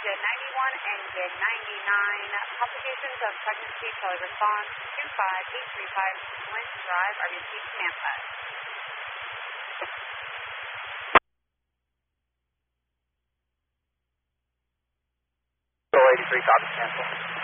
Gid 91 and Gid 99. Complications of pregnancy, Charlie response 25835 Flint Drive, RBC Samantha. 83, copy, cancel.